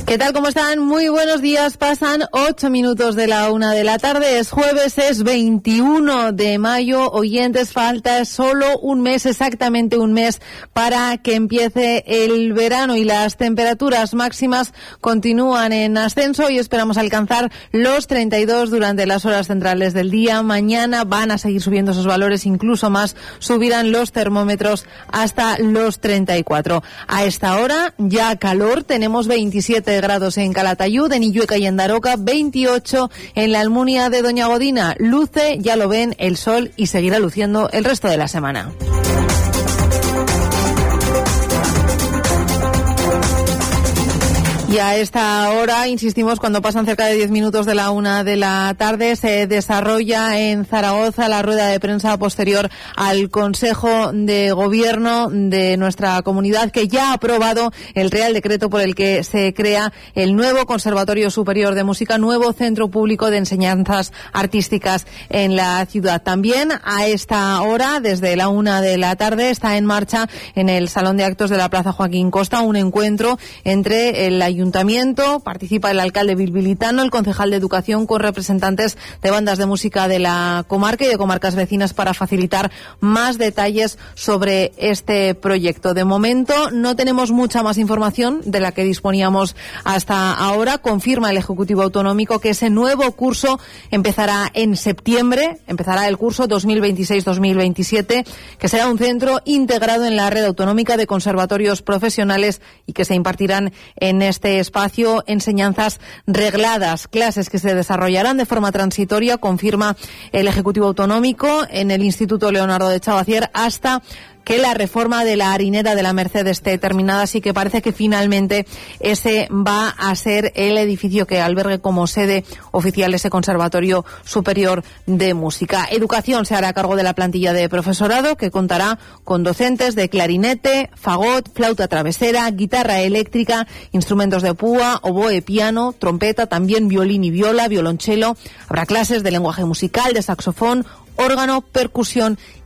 ¿Qué tal? ¿Cómo están? Muy buenos días. Pasan 8 minutos de la 1 de la tarde. Es jueves, es 21 de mayo. Oyentes, falta solo un mes, exactamente un mes, para que empiece el verano y las temperaturas máximas continúan en ascenso y esperamos alcanzar los 32 durante las horas centrales del día. Mañana van a seguir subiendo esos valores, incluso más. Subirán los termómetros hasta los 34. A esta hora ya calor. Tenemos 27 grados en Calatayud, en Illueca y en Daroca, 28 en la Almunia de Doña Godina. Luce, ya lo ven, el sol y seguirá luciendo el resto de la semana. Y a esta hora, insistimos, cuando pasan cerca de 10 minutos de la 1 de la tarde, se desarrolla en Zaragoza la rueda de prensa posterior al Consejo de Gobierno de nuestra comunidad, que ya ha aprobado el Real Decreto por el que se crea el nuevo Conservatorio Superior de Música, nuevo centro público de enseñanzas artísticas en la ciudad. También a esta hora, desde la 1 de la tarde, está en marcha en el Salón de Actos de la Plaza Joaquín Costa un encuentro entre el Ayuntamiento, participa el alcalde bilbilitano, el concejal de Educación, con representantes de bandas de música de la comarca y de comarcas vecinas para facilitar más detalles sobre este proyecto. De momento no tenemos mucha más información de la que disponíamos hasta ahora. Confirma el Ejecutivo Autonómico que ese nuevo curso empezará en septiembre, empezará el curso 2026-2027, que será un centro integrado en la red autonómica de conservatorios profesionales y que se impartirán en este espacio enseñanzas regladas, clases que se desarrollarán de forma transitoria, confirma el Ejecutivo Autonómico, en el Instituto Leonardo de Chavacier, hasta que la reforma de la harinera de la Merced esté terminada, así que parece que finalmente ese va a ser el edificio que albergue como sede oficial ese Conservatorio Superior de Música. Educación se hará cargo de la plantilla de profesorado, que contará con docentes de clarinete, fagot, flauta travesera, guitarra eléctrica, instrumentos de púa, oboe, piano, trompeta, también violín y viola, violonchelo. Habrá clases de lenguaje musical, de saxofón, órgano, percusión